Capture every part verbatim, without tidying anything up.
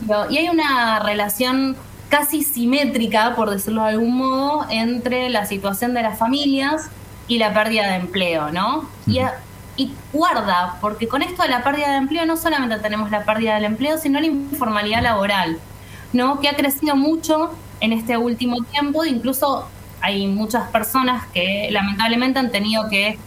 ¿no? Y hay una relación casi simétrica, por decirlo de algún modo, entre la situación de las familias y la pérdida de empleo, ¿no? Uh-huh. Y, a, y guarda, porque con esto de la pérdida de empleo no solamente tenemos la pérdida del empleo, sino la informalidad laboral, ¿no? Que ha crecido mucho en este último tiempo. Incluso hay muchas personas que lamentablemente han tenido que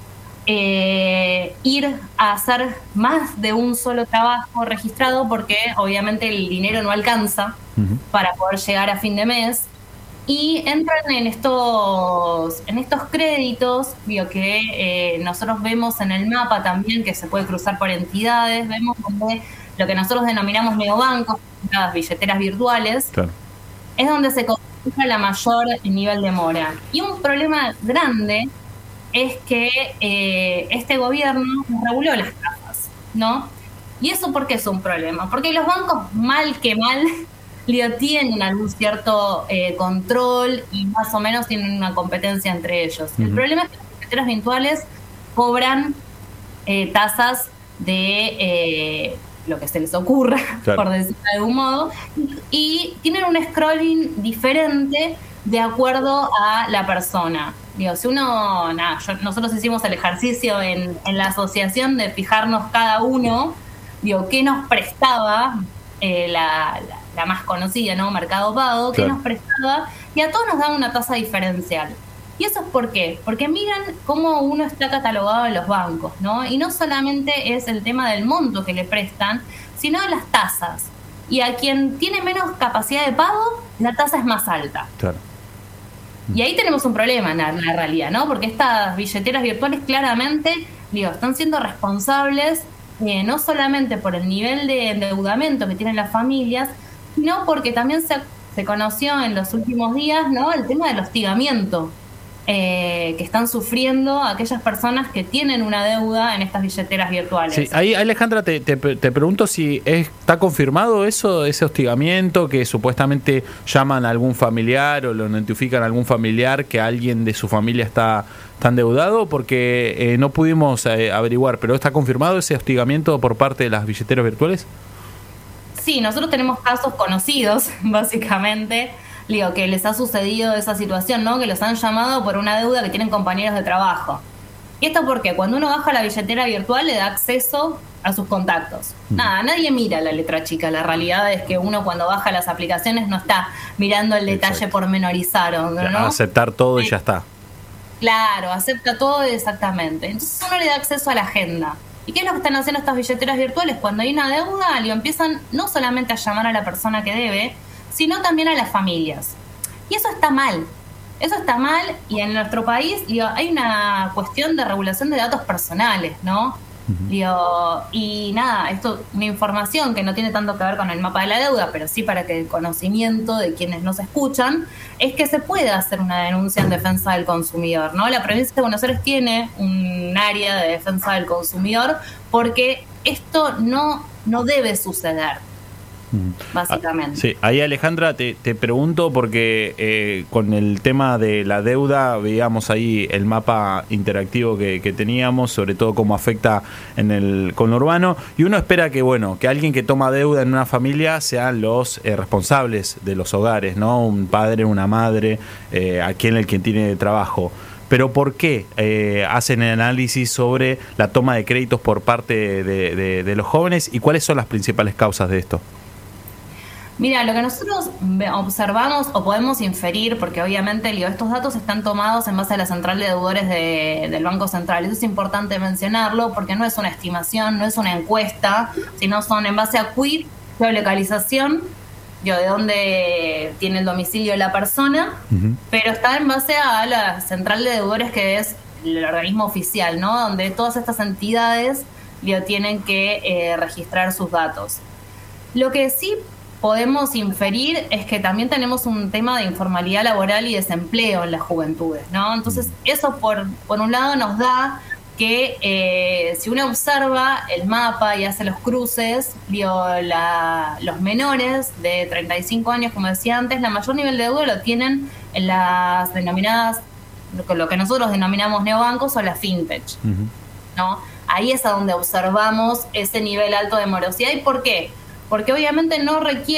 eh, ir a hacer más de un solo trabajo registrado porque obviamente el dinero no alcanza uh-huh. para poder llegar a fin de mes, y entran en estos en estos créditos, digo, que eh, nosotros vemos en el mapa también, que se puede cruzar por entidades. Vemos donde lo que nosotros denominamos neobancos, las billeteras virtuales, claro. Es donde se concentra la mayor nivel de mora. Y un problema grande es que eh, este gobierno reguló las tasas, ¿no? ¿Y eso por qué es un problema? Porque los bancos, mal que mal, tienen algún cierto eh, control y más o menos tienen una competencia entre ellos. Uh-huh. El problema es que las billeteras virtuales cobran eh, tasas de eh, lo que se les ocurra, claro. por decirlo de algún modo, y, y tienen un scrolling diferente de acuerdo a la persona. Digo, si uno, nada, yo, nosotros hicimos el ejercicio en, en la asociación de fijarnos cada uno, digo, qué nos prestaba eh, la, la, la más conocida, ¿no? Mercado Pago, qué claro. nos prestaba, y a todos nos daban una tasa diferencial. ¿Y eso es por qué? Porque miran cómo uno está catalogado en los bancos, ¿no? Y no solamente es el tema del monto que le prestan, sino de las tasas. Y a quien tiene menos capacidad de pago, la tasa es más alta. Claro. Y ahí tenemos un problema en la, en la realidad, ¿no? Porque estas billeteras virtuales claramente, digo, están siendo responsables eh, no solamente por el nivel de endeudamiento que tienen las familias, sino porque también se, se conoció en los últimos días, ¿no? El tema del hostigamiento eh, que están sufriendo aquellas personas que tienen una deuda en estas billeteras virtuales. Sí, ahí Alejandra, te, te, te pregunto si está confirmado eso, ese hostigamiento, que supuestamente llaman a algún familiar o lo notifican a algún familiar que alguien de su familia está, está endeudado, porque eh, no pudimos eh, averiguar, pero ¿está confirmado ese hostigamiento por parte de las billeteras virtuales? Sí, nosotros tenemos casos conocidos, básicamente, digo, que les ha sucedido esa situación, ¿no? Que los han llamado por una deuda que tienen compañeros de trabajo. ¿Y esto por qué? Cuando uno baja la billetera virtual le da acceso a sus contactos. Mm. Nada, nadie mira la letra chica. La realidad es que uno cuando baja las aplicaciones no está mirando el detalle Exacto. pormenorizado, ¿no? Aceptar todo y ya está. Claro, acepta todo exactamente. Entonces uno le da acceso a la agenda. ¿Y qué es lo que están haciendo estas billeteras virtuales? Cuando hay una deuda, le empiezan no solamente a llamar a la persona que debe, sino también a las familias. Y eso está mal. Eso está mal, y en nuestro país, digo, hay una cuestión de regulación de datos personales, ¿no? Uh-huh. Digo, y nada, esto, una información que no tiene tanto que ver con el mapa de la deuda, pero sí para que el conocimiento de quienes nos escuchan, es que se puede hacer una denuncia en defensa del consumidor, ¿no? La provincia de Buenos Aires tiene un área de defensa del consumidor porque esto no, no debe suceder. Básicamente. Sí, ahí Alejandra te, te pregunto porque eh, con el tema de la deuda veíamos ahí el mapa interactivo que, que teníamos, sobre todo cómo afecta en el conurbano, y uno espera que bueno que alguien que toma deuda en una familia sean los eh, responsables de los hogares, ¿no? Un padre, una madre, eh, a quien el que tiene trabajo. Pero ¿por qué eh, hacen el análisis sobre la toma de créditos por parte de, de, de los jóvenes y cuáles son las principales causas de esto? Mira, lo que nosotros observamos o podemos inferir, porque obviamente digo, estos datos están tomados en base a la central de deudores de, del Banco Central. Eso es importante mencionarlo porque no es una estimación, no es una encuesta, sino son en base a quit, geolocalización, digo, de dónde tiene el domicilio la persona, uh-huh. pero está en base a la central de deudores, que es el organismo oficial, ¿no? Donde todas estas entidades digo, tienen que eh, registrar sus datos. Lo que sí podemos inferir es que también tenemos un tema de informalidad laboral y desempleo en las juventudes, ¿no? Entonces, eso por, por un lado nos da que eh, si uno observa el mapa y hace los cruces, digo, la, los menores de treinta y cinco años, como decía antes, la mayor nivel de deuda lo tienen en las denominadas, lo que nosotros denominamos neobancos o las fintech, uh-huh. ¿no? Ahí es a donde observamos ese nivel alto de morosidad. ¿Y por qué? Porque obviamente no requiere